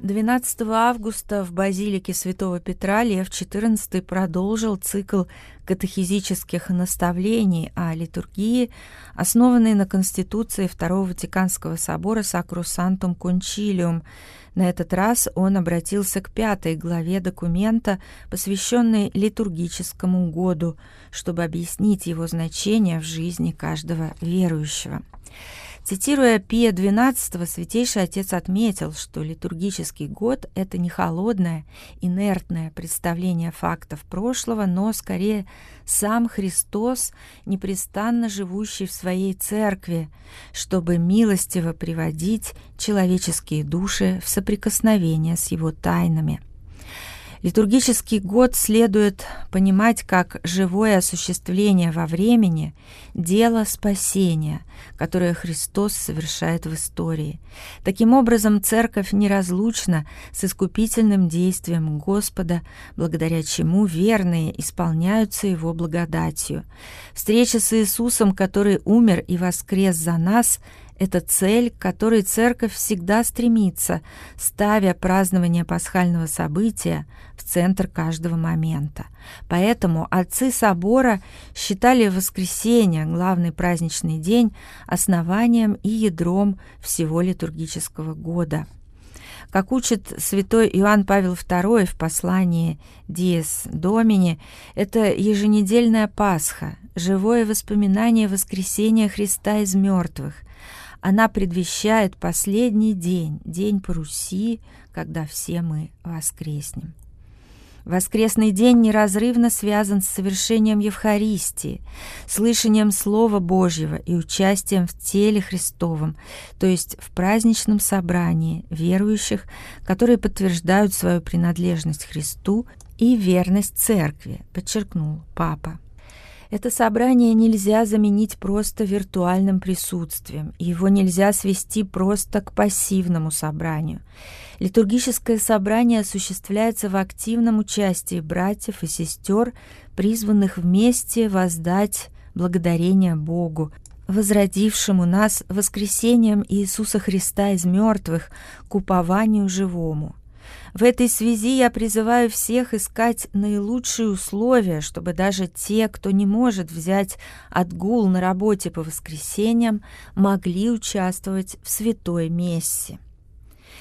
12 августа в базилике Святого Петра Лев XIV продолжил цикл катехизических наставлений о литургии, основанный на Конституции Второго Ватиканского собора Sacrosanctum Concilium. На этот раз он обратился к 5 главе документа, посвященной литургическому году, чтобы объяснить его значение в жизни каждого верующего. Цитируя Пия XII, Святейший Отец отметил, что литургический год — это не холодное, инертное представление фактов прошлого, но скорее сам Христос, непрестанно живущий в своей церкви, чтобы милостиво приводить человеческие души в соприкосновение с его тайнами. Литургический год следует понимать как живое осуществление во времени дела спасения, которое Христос совершает в истории. Таким образом, Церковь неразлучна с искупительным действием Господа, благодаря чему верные исполняются Его благодатью. Встреча с Иисусом, который умер и воскрес за нас, это цель, к которой Церковь всегда стремится, ставя празднование пасхального события в центр каждого момента. Поэтому отцы собора считали воскресенье, главный праздничный день, основанием и ядром всего литургического года. Как учит святой Иоанн Павел II в послании Dies Domini, это еженедельная Пасха, живое воспоминание воскресения Христа из мертвых. Она предвещает последний день, день Паруссии, когда все мы воскреснем. Воскресный день неразрывно связан с совершением Евхаристии, слышанием Слова Божьего и участием в теле Христовом, то есть в праздничном собрании верующих, которые подтверждают свою принадлежность Христу и верность Церкви, подчеркнул Папа. Это собрание нельзя заменить просто виртуальным присутствием, и его нельзя свести просто к пассивному собранию. Литургическое собрание осуществляется в активном участии братьев и сестер, призванных вместе воздать благодарение Богу, возродившему нас воскресением Иисуса Христа из мертвых к упованию живому. В этой связи я призываю всех искать наилучшие условия, чтобы даже те, кто не может взять отгул на работе по воскресеньям, могли участвовать в святой мессе.